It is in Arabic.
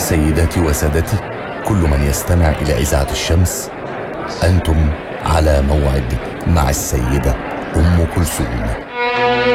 سيداتي وسادتي، كل من يستمع إلى إذاعة الشمس، أنتم على موعد مع السيدة أم كلثوم.